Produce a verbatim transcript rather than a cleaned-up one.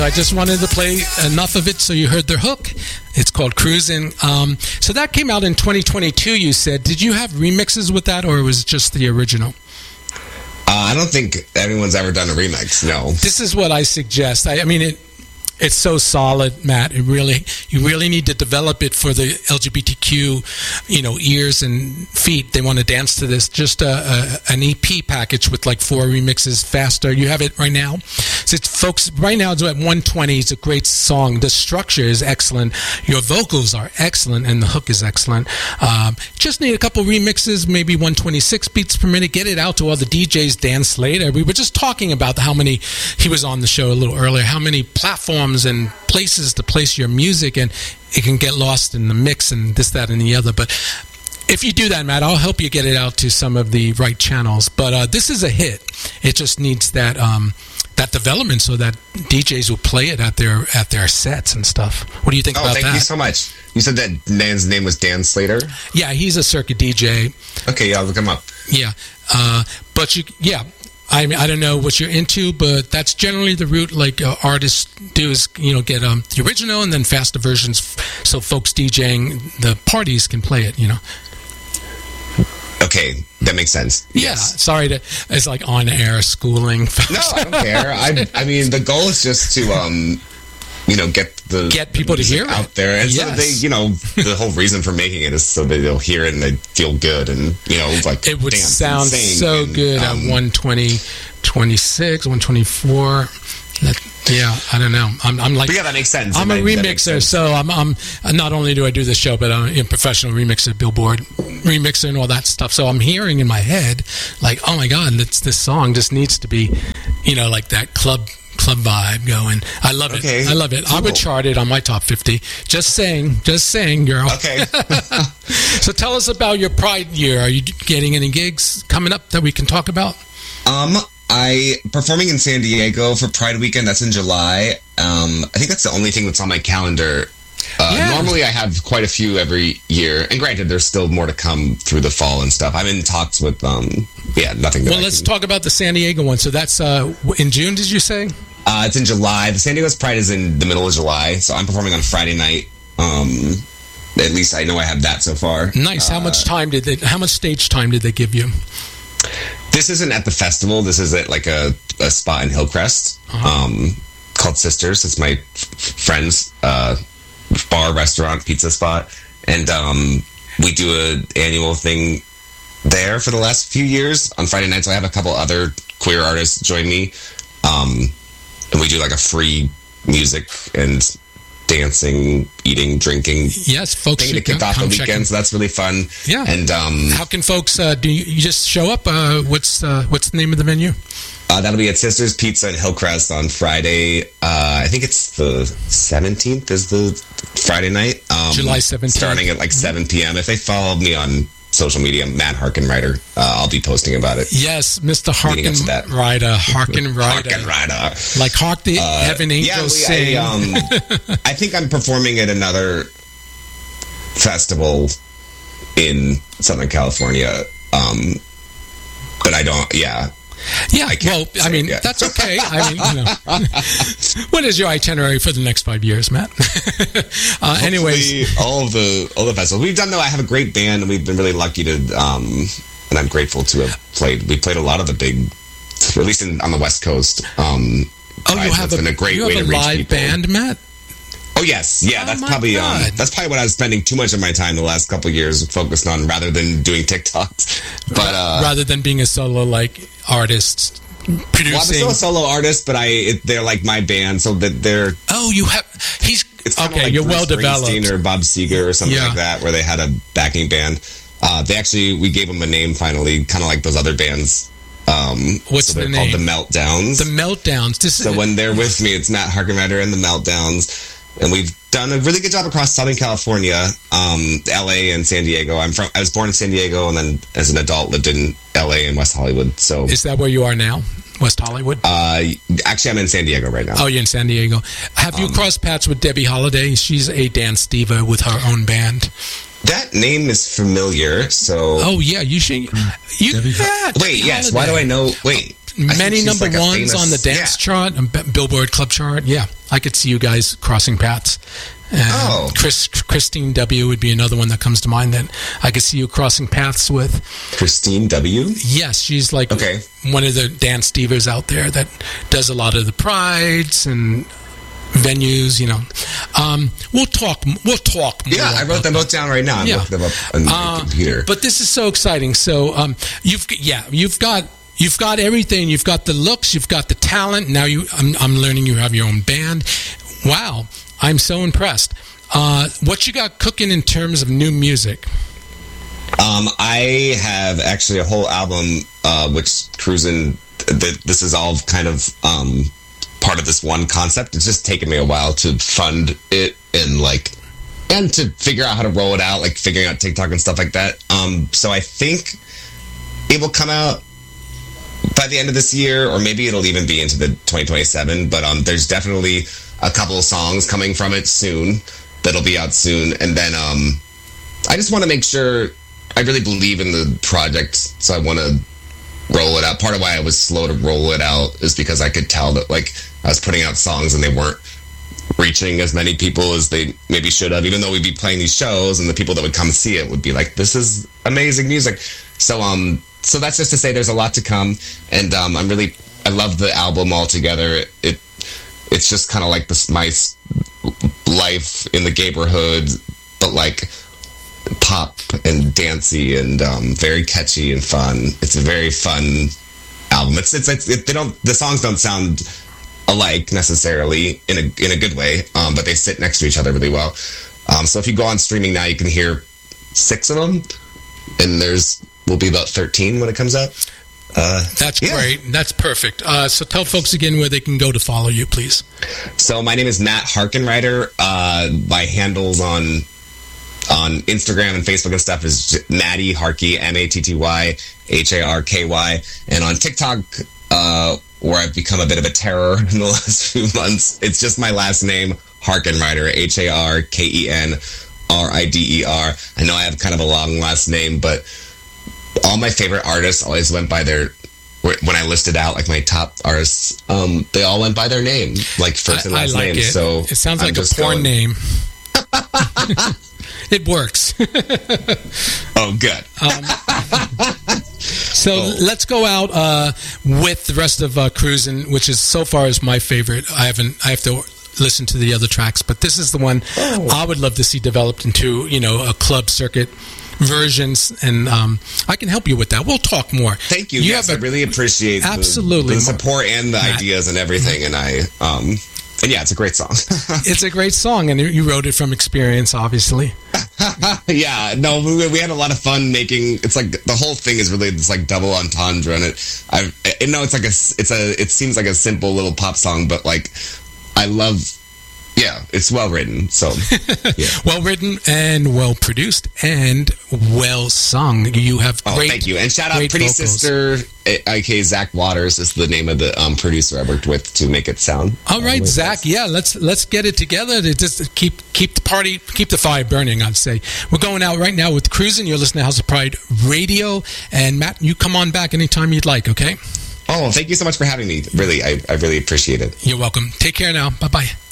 I just wanted to play enough of it so you heard the hook. It's called Cruising. Um, so that came out in twenty twenty-two, you said. Did you have remixes with that, or was it just the original? Uh, I don't think anyone's ever done a remix, no. This is what I suggest. I, I mean, it it's so solid, Matt. It really, you really need to develop it for the L G B T Q, you know, ears and feet. They want to dance to this. Just a, a, an E P package with like four remixes faster. You have it right now. So it's, folks, right now it's at one twenty. It's a great song. The structure is excellent. Your vocals are excellent, and the hook is excellent. Um, just need a couple remixes, maybe one twenty-six beats per minute. Get it out to all the D Js. Dan Slater. We were just talking about how many, he was on the show a little earlier, how many platforms and places to place your music, and it can get lost in the mix and this, that, and the other. But if you do that, Matt, I'll help you get it out to some of the right channels. But uh, this is a hit. It just needs that um, that development so that D Js will play it at their at their sets and stuff. What do you think oh, about thank that? you so much. You said that man's name was Dan Slater? Yeah, he's a circuit D J. Okay, yeah, I'll look him up. Yeah, uh, but you, yeah. I mean, I don't know what you're into, but that's generally the route like uh, artists do is, you know, get um, the original and then faster versions f- so folks DJing the parties can play it, you know. Okay, that makes sense. Yeah, yes. Sorry to, it's like on-air schooling. No, I don't care. I, I mean, the goal is just to, um, you know, get the get people the to hear out it. there, and yes. so that they, you know, the whole reason for making it is so that they'll hear it and they feel good, and you know, like it would dance sound and sing so and, good um, at one twenty, twenty-six, one twenty-four. That, yeah, I don't know. I'm, I'm like, but yeah, that makes sense. I'm that a makes, remixer, so I'm, I'm. Not only do I do this show, but I'm a professional remixer, Billboard remixer, and all that stuff. So I'm hearing in my head, like, oh my God, this this song just needs to be, you know, like that club. club vibe going. I love okay. it. I love it. Cool. I would chart it on my top fifty. Just saying. Just saying, girl. Okay. So tell us about your Pride year. Are you getting any gigs coming up that we can talk about? Um, I performing in San Diego for Pride Weekend. That's in July. Um, I think that's the only thing that's on my calendar. Uh, yeah. Normally I have quite a few every year. And granted, there's still more to come through the fall and stuff. I'm in talks with, um, yeah, nothing. That well, I let's can... talk about the San Diego one. So that's uh, in June, did you say? Uh, it's in July. The San Diego's Pride is in the middle of July. So I'm performing on Friday night. Um, at least I know I have that so far. Nice. How uh, much time did they, how much stage time did they give you? This isn't at the festival. This is at like a, a spot in Hillcrest uh-huh. um, called Sisters. It's my f- friend's uh, bar, restaurant, pizza spot. And um, we do an annual thing there for the last few years on Friday nights. So I have a couple other queer artists join me. Um, and we do like a free music and dancing, eating, drinking. Yes, folks thing to kick off the weekend. So that's really fun. Yeah. And um, how can folks uh, do? You, you just show up? Uh, what's uh, what's the name of the venue? Uh, that'll be at Sisters Pizza in Hillcrest on Friday. Uh, I think it's the seventeenth is the Friday night. Um, July seventeenth. Starting at like seven p.m. If they follow me on social media, Matt Harkenrider, uh, I'll be posting about it. Yes, Mister Harkenrider. Harkenrider. Harkenrider. Like Hark the uh, Heaven Angels yeah, we, sing. I, um, I think I'm performing at another festival in Southern California. Um, but I don't, yeah. Yeah, I well, I mean, it, yeah. That's okay. I mean, you know. What is your itinerary for the next five years, Matt? uh, anyways. all of the all the festivals. We've done, though, I have a great band, and we've been really lucky to, um, and I'm grateful to have played. We played a lot of the big, at least in, on the West Coast. Um, oh, you have, a, been a great you way have a to reach live people. band, Matt? Oh, yes. Yeah, oh, that's probably um, that's probably what I was spending too much of my time the last couple of years focused on rather than doing TikToks. But uh, rather than being a solo like artist producing. Well, I'm still a solo artist, but I it, they're like my band, so that they're Oh, you have he's it's okay, like you're Bruce well developed. Springsteen or Bob Seger or something yeah. like that, where they had a backing band. Uh, they actually we gave them a name finally, kind of like those other bands. Um, What's so they're the called name? The Meltdowns. The Meltdowns. This so is, when they're with me, it's Matt Harkenrider and The Meltdowns. And we've done a really good job across Southern California, um, L A and San Diego. I'm from. I was born in San Diego, and then as an adult lived in L A and West Hollywood. So is that where you are now, West Hollywood? Uh, actually, I'm in San Diego right now. Oh, you're in San Diego. Have you um, crossed paths with Debbie Holiday? She's a dance diva with her own band. That name is familiar. So oh yeah, you should. You Debbie, yeah, wait, yes. Holiday. Why do I know? Wait, many she's number like a ones famous- on the dance yeah. chart, and B- Billboard Club chart. Yeah, I could see you guys crossing paths. Uh, Oh. Chris, Christine W. would be another one that comes to mind that I could see you crossing paths with. Christine W. Yes, she's like Okay. one of the dance divas out there that does a lot of the prides and venues. You know, um, we'll talk. We'll talk. More Yeah, I wrote about them that. both down right now. I Yeah. looked them up on my Uh, computer. But this is so exciting. So um, you've yeah, you've got you've got everything. You've got the looks. You've got the talent. Now you, I'm, I'm learning you have your own band. Wow, I'm so impressed. Uh, what you got cooking in terms of new music? Um, I have actually a whole album, uh, which Cruisin', th- this is all kind of um, part of this one concept. It's just taken me a while to fund it and like, and to figure out how to roll it out, like figuring out TikTok and stuff like that. Um, so I think it will come out by the end of this year, or maybe it'll even be into the twenty twenty-seven. But um, there's definitely a couple of songs coming from it soon that'll be out soon. And then um, I just want to make sure I really believe in the project, so I want to roll it out. Part of why I was slow to roll it out is because I could tell that like I was putting out songs and they weren't reaching as many people as they maybe should have, even though we'd be playing these shows and the people that would come see it would be like, this is amazing music. So um so that's just to say there's a lot to come, and um I'm really I love the album altogether. It, it it's just kind of like this my s- life in the neighborhood, but like pop and dancey and um very catchy and fun. It's a very fun album. It's it's, it's it, they don't the songs don't sound alike necessarily in a in a good way, um, but they sit next to each other really well. Um, so if you go on streaming now, you can hear six of them, and there's will be about thirteen when it comes out. Uh, That's yeah. great. That's perfect. Uh, so tell folks again where they can go to follow you, please. So my name is Matt Harkenrider. Uh, my handles on on Instagram and Facebook and stuff is Matty Harkey, M A T T Y H A R K Y, and on TikTok, uh, where I've become a bit of a terror in the last few months, it's just my last name, Harkenrider, H A R K E N R I D E R. I know I have kind of a long last name, but all my favorite artists always went by their, when I listed out like my top artists, um, they all went by their name, like first and I, I last like name. it. So It sounds I'm like a just porn going- name. It works. Oh, good. So Oh. let's go out uh, with the rest of uh, Cruisin', which is so far is my favorite. I haven't. I have to listen to the other tracks, but this is the one Oh. I would love to see developed into, you know, a club circuit versions, and um, I can help you with that. We'll talk more. Thank you. yes, have a- I really appreciate the- Absolutely. the, support and the Matt. ideas and everything. And I, um, and yeah, it's a great song. It's a great song, and you wrote it from experience, obviously. Yeah, no, we, we had a lot of fun making. It's like the whole thing is really this like double entendre, and it. I, I know it's like a. It's a. It seems like a simple little pop song, but like, I love. Yeah, it's well written. So, yeah. Well written and well produced and well sung. You have Oh, great. thank you, and shout out great Pretty vocals. Sister, I K Zach Waters is the name of the um, producer I worked with to make it sound. All right, uh, Zach. Yeah, let's let's get it together to just keep keep the party, keep the fire burning. I'd say we're going out right now with Cruisin'. You're listening to House of Pride Radio, and Matt, you come on back anytime you'd like. Okay. Oh, thank you so much for having me. Really, I, I really appreciate it. You're welcome. Take care now. Bye bye.